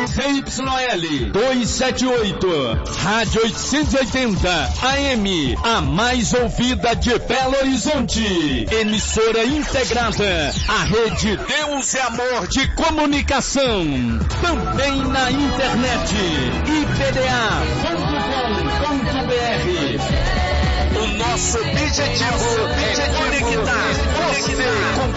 ZYL 278, Rádio 880 AM, a mais ouvida de Belo Horizonte. Emissora integrada à rede Deus é Amor de Comunicação. Também na internet, ipda.com.br. O nosso objetivo é conectar você com